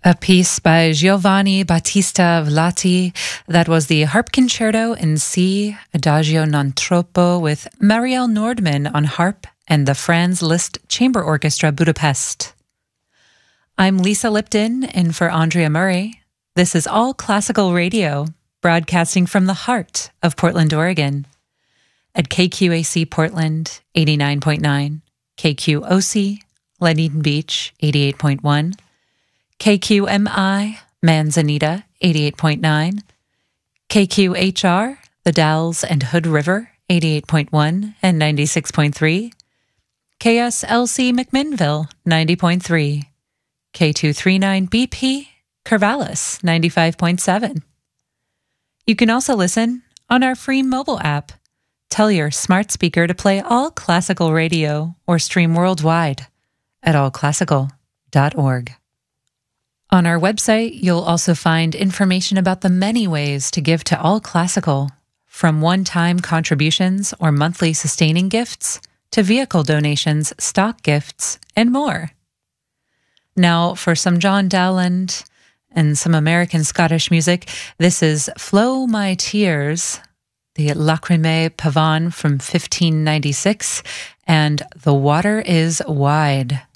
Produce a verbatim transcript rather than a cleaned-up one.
A piece by Giovanni Battista Vlati. That was the Harp Concerto in C, Adagio non troppo, with Marielle Nordman on harp and the Franz Liszt Chamber Orchestra Budapest. I'm Lisa Lipton, and for Andrea Murray, this is All Classical Radio, broadcasting from the heart of Portland, Oregon, at K Q A C Portland, eighty-nine point nine, K Q O C, Dunedin Beach, eighty-eight point one, K Q M I, Manzanita, eighty-eight point nine, K Q H R, The Dalles and Hood River, eighty-eight point one and ninety-six point three, K S L C McMinnville, ninety point three, K two thirty-nine B P, Corvallis, ninety-five point seven. You can also listen on our free mobile app. Tell your smart speaker to play All Classical Radio or stream worldwide at all classical dot org. On our website, you'll also find information about the many ways to give to All Classical, from one-time contributions or monthly sustaining gifts to vehicle donations, stock gifts, and more. Now, for some John Dowland and some American Scottish music, this is Flow My Tears, the Lacrimée Pavane from fifteen ninety-six, and The Water is Wide.